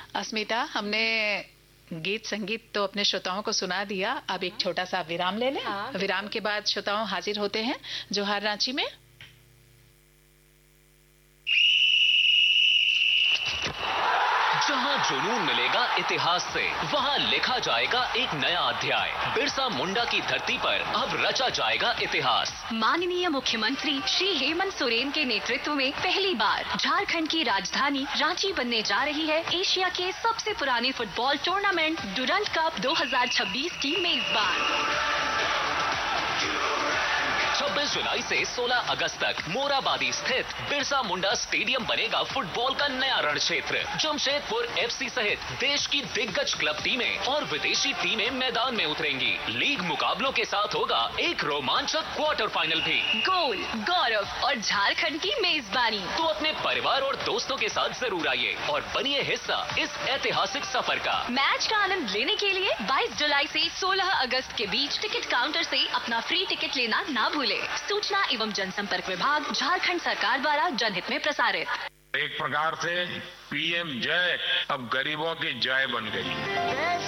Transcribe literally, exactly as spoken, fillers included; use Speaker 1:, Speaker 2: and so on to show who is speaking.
Speaker 1: अस्मिता, हमने गीत संगीत तो अपने श्रोताओं को सुना दिया। अब एक छोटा सा विराम ले लें।
Speaker 2: हाँ,
Speaker 1: विराम के बाद श्रोताओं हाजिर होते हैं जोहार रांची में।
Speaker 3: जहां जुनून मिलेगा इतिहास से, वहां लिखा जाएगा एक नया अध्याय। बिरसा मुंडा की धरती पर अब रचा जाएगा इतिहास।
Speaker 4: माननीय मुख्यमंत्री श्री हेमंत सोरेन के नेतृत्व में पहली बार झारखंड की राजधानी रांची बनने जा रही है एशिया के सबसे पुराने फुटबॉल टूर्नामेंट डुरंड कप दो हज़ार छब्बीस की मेजबान।
Speaker 3: छब्बीस जुलाई से सोलह अगस्त तक मोराबादी स्थित बिरसा मुंडा स्टेडियम बनेगा फुटबॉल का नया रण क्षेत्र। जमशेदपुर एफसी सहित देश की दिग्गज क्लब टीमें और विदेशी टीमें मैदान में उतरेंगी। लीग मुकाबलों के साथ होगा एक रोमांचक क्वार्टर फाइनल भी।
Speaker 4: गोल, गौरव और झारखंड की मेजबानी।
Speaker 3: तो अपने परिवार और दोस्तों के साथ जरूर आइए और बनिए हिस्सा इस ऐतिहासिक सफर का।
Speaker 4: मैच का आनंद लेने के लिए बाईस जुलाई से सोलह अगस्त के बीच टिकट काउंटर से अपना फ्री टिकट लेना ना भूले। सूचना एवं जनसंपर्क विभाग, झारखंड सरकार द्वारा जनहित में प्रसारित।
Speaker 5: एक प्रकार से पीएम जय अब गरीबों की जय बन गई।